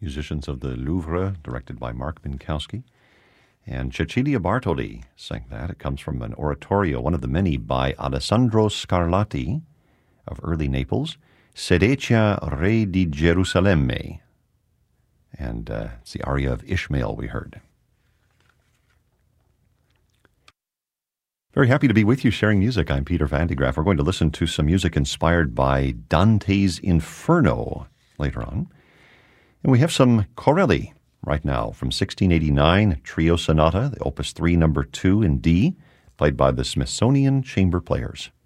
musicians of the Louvre, directed by Mark Minkowski. And Cecilia Bartoli sang that. It comes from an oratorio, one of the many, by Alessandro Scarlatti of early Naples, Sedecia Re di Gerusalemme. And it's the aria of Ishmael we heard. Very happy to be with you sharing music. I'm Peter Van de Graaff. We're going to listen to some music inspired by Dante's Inferno later on. And we have some Corelli right now from 1689, Trio Sonata, the Opus 3, number 2 in D, played by the Smithsonian Chamber Players.